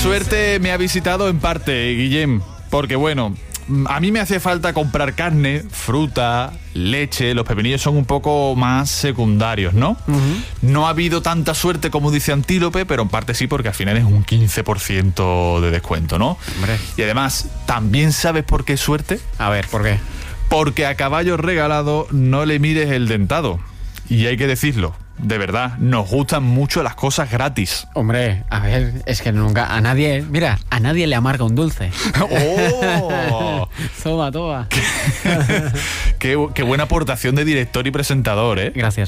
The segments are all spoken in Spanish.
suerte me ha visitado en parte, Guillem, porque bueno, a mí me hacía falta comprar carne, fruta, leche. Los pepinillos son un poco más secundarios, ¿no? No ha habido tanta suerte como dice Antílope, pero en parte sí, porque al final es un 15% de descuento, ¿no? Hombre. Y además, ¿también sabes por qué suerte? A ver, ¿por qué? Porque a caballo regalado no le mires el dentado. Y hay que decirlo, de verdad, nos gustan mucho las cosas gratis. Hombre, a ver, es que nunca, a nadie le amarga un dulce. ¡Oh! Toma. Qué buena aportación de director y presentador, ¿eh? Gracias.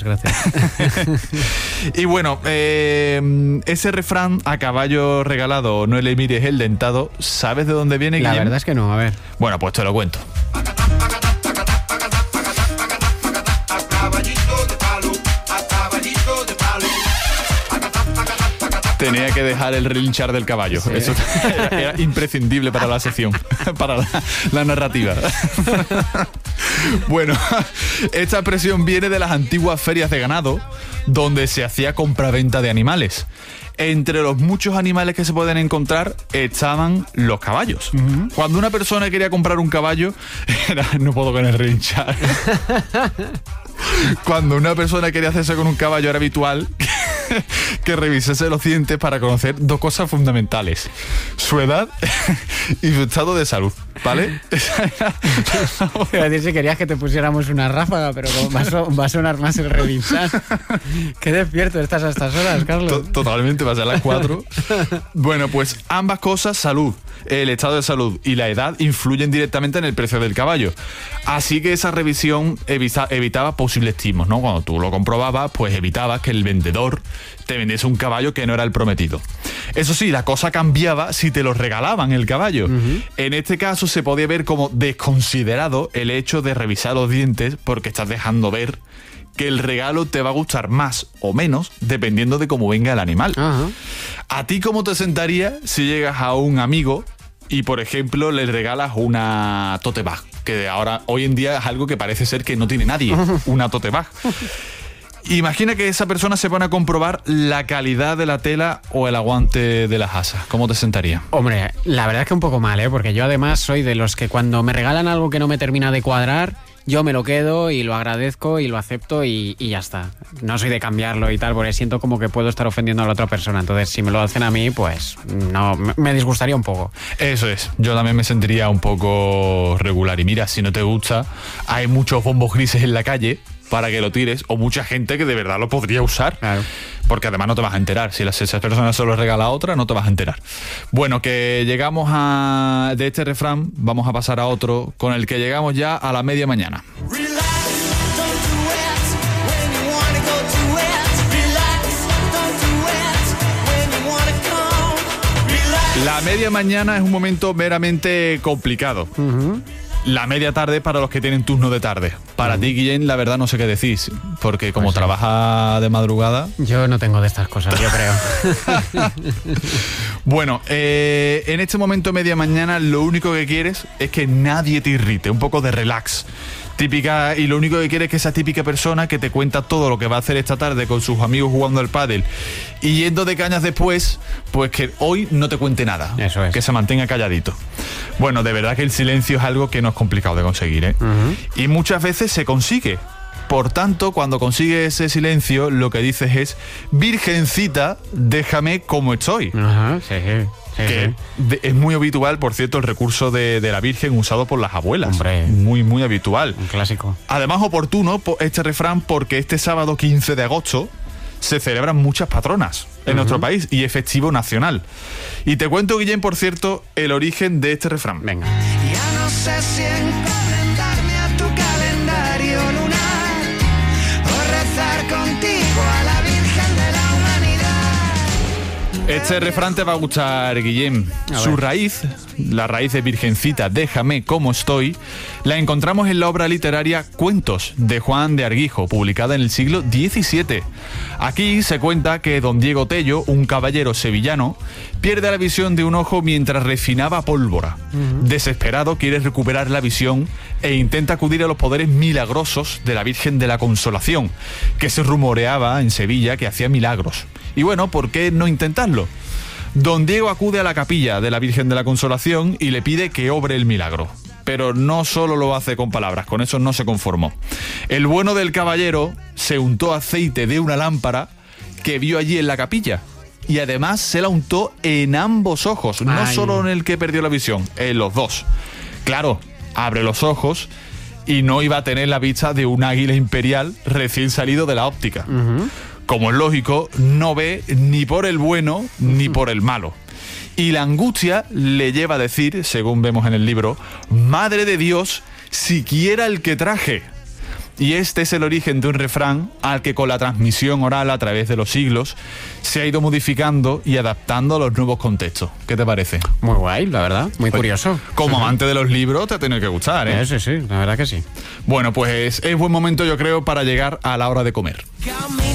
Y bueno, ese refrán, a caballo regalado no le mires el dentado, ¿sabes de dónde viene, Guillem? La verdad es que no, a ver. Bueno, pues te lo cuento. Tenía que dejar el relinchar del caballo. Sí. Eso era imprescindible para la sección, para la narrativa. Bueno, esta expresión viene de las antiguas ferias de ganado, donde se hacía compraventa de animales. Entre los muchos animales que se pueden encontrar estaban los caballos. Cuando una persona quería comprar un caballo, no puedo con el relinchar. Cuando una persona quería hacerse con un caballo era habitual que revisase los dientes para conocer dos cosas fundamentales: su edad y su estado de salud, ¿vale? Iba a decir si querías que te pusiéramos una ráfaga, pero va a sonar más el relinchar. Qué despierto estás a estas horas, Carlos. Totalmente, va a ser las 4. Bueno, pues ambas cosas, salud, el estado de salud y la edad, influyen directamente en el precio del caballo. Así que esa revisión evitaba posibles timos, ¿no? Cuando tú lo comprobabas, pues evitabas que el vendedor te vendiese un caballo que no era el prometido. Eso sí, la cosa cambiaba si te lo regalaban el caballo. En este caso se podía ver como desconsiderado el hecho de revisar los dientes, porque estás dejando ver que el regalo te va a gustar más o menos dependiendo de cómo venga el animal. ¿A ti cómo te sentaría si llegas a un amigo y, por ejemplo, le regalas una tote bag? Que hoy en día es algo que parece ser que no tiene nadie, una tote bag. Imagina que esa persona se pone a comprobar la calidad de la tela o el aguante de las asas. ¿Cómo te sentaría? Hombre, la verdad es que un poco mal, ¿eh? Porque yo además soy de los que cuando me regalan algo que no me termina de cuadrar, yo me lo quedo y lo agradezco y lo acepto y ya está. No soy de cambiarlo y tal, porque siento como que puedo estar ofendiendo a la otra persona. Entonces, si me lo hacen a mí, pues no, me disgustaría un poco. Eso es. Yo también me sentiría un poco regular. Y mira, si no te gusta, hay muchos bombos grises en la calle para que lo tires, o mucha gente que de verdad lo podría usar. Claro. Porque además no te vas a enterar. Si esa persona se lo regala a otra, no te vas a enterar. Bueno, que llegamos de este refrán, vamos a pasar a otro, con el que llegamos ya a la media mañana. La media mañana es un momento meramente complicado. La media tarde para los que tienen turno de tarde. Para ti, Guillem, la verdad no sé qué decís, porque como trabaja de madrugada... Yo no tengo de estas cosas, yo creo. Bueno, en este momento media mañana lo único que quieres es que nadie te irrite, un poco de relax. Típica, y lo único que quieres es que esa típica persona que te cuenta todo lo que va a hacer esta tarde con sus amigos jugando al pádel y yendo de cañas después, pues que hoy no te cuente nada. Eso es. Que se mantenga calladito. Bueno, de verdad que el silencio es algo que no es complicado de conseguir, ¿eh? Y muchas veces se consigue. Por tanto, cuando consigues ese silencio, lo que dices es: Virgencita, déjame como estoy. Sí. Que es muy habitual, por cierto, el recurso de la Virgen usado por las abuelas. Hombre. Muy, muy habitual. Un clásico. Además, oportuno este refrán porque este sábado 15 de agosto se celebran muchas patronas en nuestro país y es festivo nacional. Y te cuento, Guillem, por cierto, el origen de este refrán. Venga. Ya no sé si encomendarme a tu calendario lunar o rezar contigo a la Virgen de la Humanidad. Este refrán te va a gustar, Guillem. Su raíz, la raíz de Virgencita, déjame como estoy, la encontramos en la obra literaria Cuentos, de Juan de Arguijo, publicada en el siglo XVII. Aquí se cuenta que don Diego Tello, un caballero sevillano, pierde la visión de un ojo mientras refinaba pólvora. Desesperado, quiere recuperar la visión e intenta acudir a los poderes milagrosos de la Virgen de la Consolación, que se rumoreaba en Sevilla que hacía milagros. Y bueno, ¿por qué no intentarlo? Don Diego acude a la capilla de la Virgen de la Consolación y le pide que obre el milagro. Pero no solo lo hace con palabras, con eso no se conformó. El bueno del caballero se untó aceite de una lámpara que vio allí en la capilla. Y además se la untó en ambos ojos, no Ay. solo en el que perdió la visión, en los dos. Claro, abre los ojos y no iba a tener la vista de un águila imperial recién salido de la óptica. Como es lógico, no ve ni por el bueno ni por el malo. Y la angustia le lleva a decir, según vemos en el libro, Madre de Dios, siquiera el que traje. Y este es el origen de un refrán al que con la transmisión oral a través de los siglos se ha ido modificando y adaptando a los nuevos contextos. ¿Qué te parece? Muy guay, la verdad. Muy curioso. Como amante de los libros te tiene que gustar, ¿eh? Sí, la verdad que sí. Bueno, pues es buen momento, yo creo, para llegar a la hora de comer. Camino